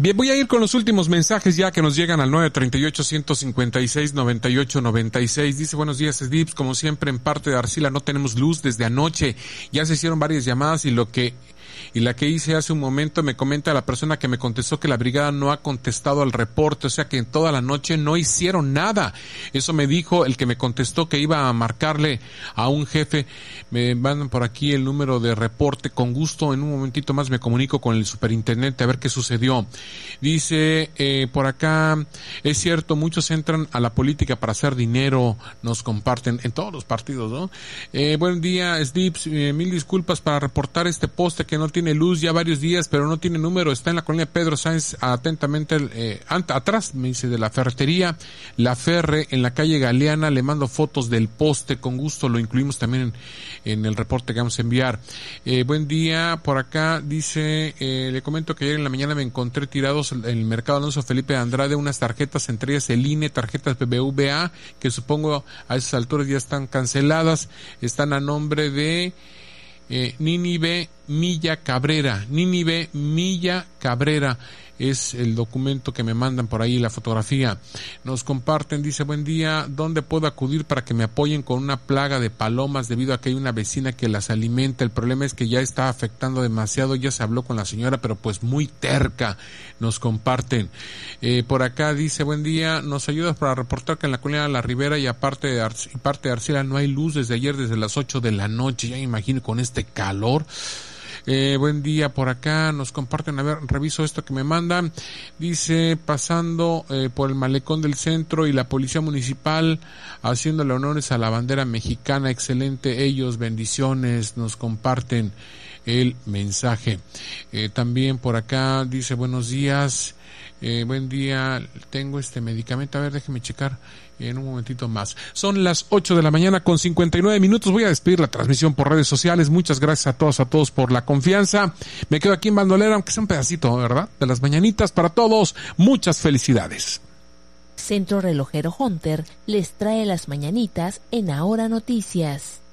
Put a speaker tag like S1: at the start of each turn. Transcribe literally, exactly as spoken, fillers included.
S1: Bien, voy a ir con los últimos mensajes ya que nos llegan al nueve treinta y ocho, ciento cincuenta y seis, noventa y ocho noventa y seis. Dice, buenos días, Slips. Como siempre, en parte de Arcila no tenemos luz desde anoche. Ya se hicieron varias llamadas y lo que... Y la que hice hace un momento me comenta la persona que me contestó que la brigada no ha contestado al reporte, o sea que en toda la noche no hicieron nada. Eso me dijo el que me contestó que iba a marcarle a un jefe. Me mandan por aquí el número de reporte, con gusto en un momentito más me comunico con el superintendente a ver qué sucedió. Dice eh, por acá, es cierto, muchos entran a la política para hacer dinero, nos comparten en todos los partidos, ¿no? Eh, buen día, Slips, eh, mil disculpas para reportar este poste que no tiene luz ya varios días, pero no tiene número, está en la colonia Pedro Sáenz, atentamente, eh, atrás, me dice, de la ferretería La Ferre, en la calle Galeana. Le mando fotos del poste, con gusto lo incluimos también en, en el reporte que vamos a enviar. Eh, buen día, por acá, dice, eh, le comento que ayer en la mañana me encontré tirados en el mercado Alonso Felipe de Andrade unas tarjetas, entre ellas el I N E, tarjetas B B V A, que supongo a esas alturas ya están canceladas, están a nombre de Eh, Nínive Milla Cabrera. Nínive Milla Cabrera es el documento que me mandan por ahí, la fotografía. Nos comparten, dice, buen día, ¿dónde puedo acudir para que me apoyen con una plaga de palomas debido a que hay una vecina que las alimenta? El problema es que ya está afectando demasiado, ya se habló con la señora, pero pues muy terca. Nos comparten. Eh, por acá dice, buen día, ¿nos ayudas para reportar que en la colonia La Ribera y aparte de Ar- y parte de Arcila no hay luz desde ayer, desde las ocho de la noche? Ya me imagino con este calor. Eh, buen día, por acá nos comparten, a ver, reviso esto que me mandan. Dice, pasando eh, por el malecón del centro y la policía municipal haciéndole honores a la bandera mexicana. Excelente ellos, bendiciones, nos comparten el mensaje. Eh, también por acá dice, buenos días, eh, buen día, tengo este medicamento, a ver, déjeme checar en un momentito más. Son las ocho de la mañana con cincuenta y nueve minutos. Voy a despedir la transmisión por redes sociales. Muchas gracias a todos, a todos por la confianza. Me quedo aquí en bandolera, aunque sea un pedacito, ¿verdad? De las mañanitas para todos. Muchas felicidades.
S2: Centro Relojero Hunter les trae las mañanitas en Ahora Noticias.